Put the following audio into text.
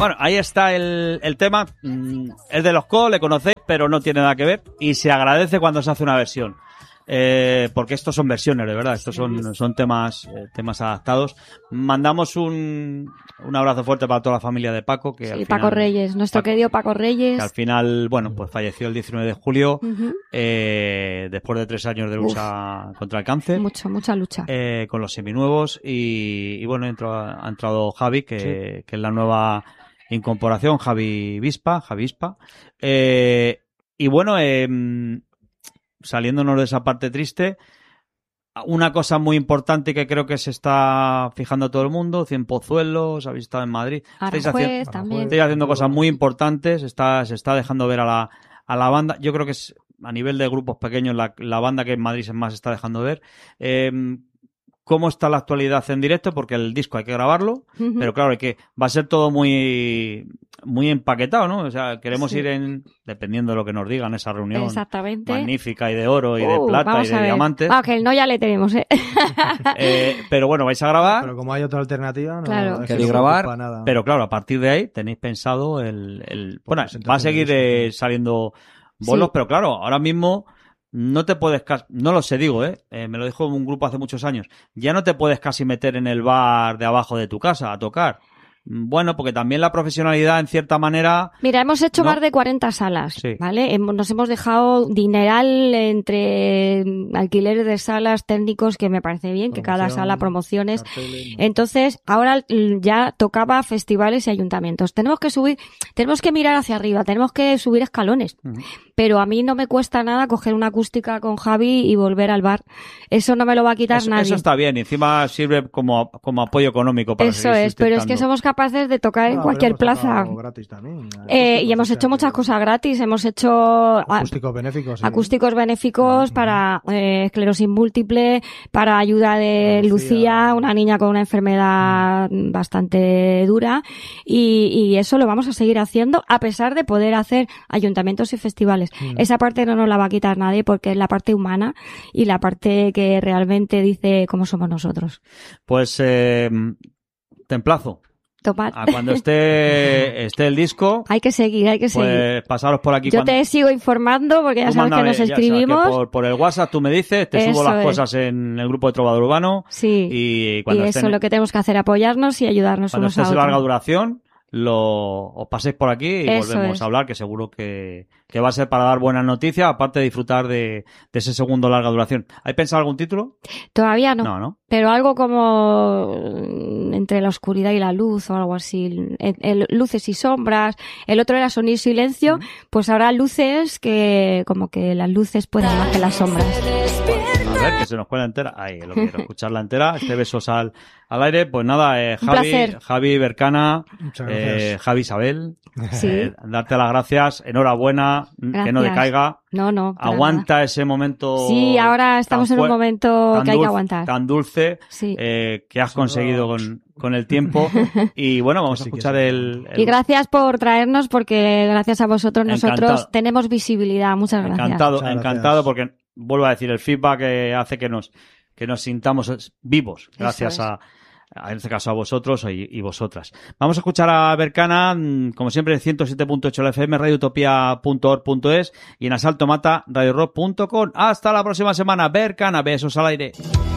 Bueno, ahí está el tema. Es de los Co, le conocéis, pero no tiene nada que ver. Y se agradece cuando se hace una versión. Porque estos son versiones, de verdad. Estos son temas adaptados. Mandamos un abrazo fuerte para toda la familia de Paco. Que Sí, al final, Paco Reyes, nuestro querido Paco Reyes. Que al final, bueno, pues falleció el 19 de julio. Después de 3 años de lucha contra el cáncer. Mucha lucha. Con los seminuevos. Y bueno, ha entrado Javi, que es la nueva incorporación, Javi Vispa. Y bueno, saliéndonos de esa parte triste, una cosa muy importante que creo que se está fijando todo el mundo, Cienpozuelos, habéis estado en Madrid. Estáis haciendo cosas muy importantes, se está dejando ver a la banda. Yo creo que es, a nivel de grupos pequeños, la banda que en Madrid más se está dejando ver. ¿Cómo está la actualidad en directo? Porque el disco hay que grabarlo, pero claro, va a ser todo muy empaquetado, ¿no? O sea, queremos ir dependiendo de lo que nos digan, esa reunión magnífica y de oro y de plata y de diamantes. Que el no ya le tenemos, pero bueno, vais a grabar. Pero como hay otra alternativa, no claro. Queréis grabar, nada. Pero claro, a partir de ahí tenéis pensado bueno, va a seguir saliendo bolos, pero claro, ahora mismo no te puedes no lo sé, digo, me lo dijo un grupo hace muchos años, ya no te puedes casi meter en el bar de abajo de tu casa a tocar. Bueno, porque también la profesionalidad, en cierta manera... Mira, hemos hecho más de 40 salas, ¿vale? Nos hemos dejado dineral entre alquileres de salas, técnicos, que me parece bien, que cada sala promociones. Entonces, ahora ya tocaba festivales y ayuntamientos. Tenemos que mirar hacia arriba, tenemos que subir escalones. Pero a mí no me cuesta nada coger una acústica con Javi y volver al bar. Eso no me lo va a quitar nadie. Eso está bien, y encima sirve como apoyo económico para eso es, pero es que somos capaces de tocar en cualquier plaza. Gratis también. Y hemos hecho muchas cosas gratis. Hemos hecho acústicos benéficos para esclerosis múltiple, para ayuda de Lucía, una niña con una enfermedad bastante dura. Y eso lo vamos a seguir haciendo a pesar de poder hacer ayuntamientos y festivales. Esa parte no nos la va a quitar nadie porque es la parte humana y la parte que realmente dice cómo somos nosotros. Pues te emplazo a cuando esté el disco. Hay que seguir. Pues pasaros por aquí. Yo te sigo informando porque ya sabes que nos escribimos. Por el WhatsApp tú me dices, te subo las cosas en el grupo de Trovador Urbano. Sí. Y eso es lo que tenemos que hacer, apoyarnos y ayudarnos unos a otros. Cuando esté larga duración, os paséis por aquí y volvemos a hablar, que seguro que va a ser para dar buenas noticias, aparte de disfrutar de ese segundo larga duración. ¿Hay pensado algún título? Todavía no. Pero algo como entre la oscuridad y la luz o algo así. Luces y sombras. El otro era sonido y silencio. Pues ahora luces que como que las luces pueden más que las sombras. A ver, que se nos cuela entera. Ahí, lo quiero escucharla entera. Besos al aire. Pues nada, Javi Bercana, Javi Isabel, darte las gracias. Enhorabuena, que no decaiga. No. Aguanta ese momento. Sí, ahora estamos en un momento que hay que aguantar. Tan dulce, que has conseguido con el tiempo. Y bueno, vamos a escuchar Y gracias por traernos, porque gracias a vosotros nosotros tenemos visibilidad. Muchas gracias. Encantado, porque vuelvo a decir, el feedback hace que nos sintamos vivos, gracias en este caso a vosotros y vosotras. Vamos a escuchar a Bercana, como siempre, en 107.8 la FM, radioutopia.org.es y en Asalto Mata, radiorock.com. Hasta la próxima semana, Bercana, besos al aire.